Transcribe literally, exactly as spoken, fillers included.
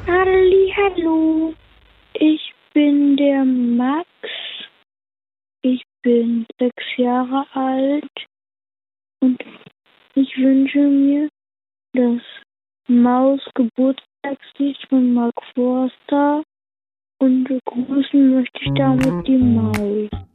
Hallihallo, ich bin der Max. Ich bin sechs Jahre alt und ich wünsche mir das Maus-Geburtstagslied von Mark Forster und begrüßen möchte ich damit die Maus.